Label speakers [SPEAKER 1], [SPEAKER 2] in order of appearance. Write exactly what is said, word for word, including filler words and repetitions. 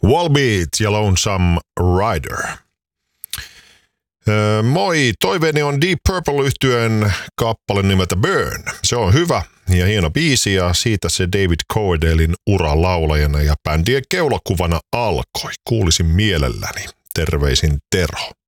[SPEAKER 1] Volbeat ja Lonesome Rider. Öö, moi, toiveeni on Deep Purple-yhtyeen kappale nimeltä Burn. Se on hyvä ja hieno biisi ja siitä se David Coverdalein ura laulajana ja bändien keulakuvana alkoi. Kuulisin mielelläni. Terveisin Tero.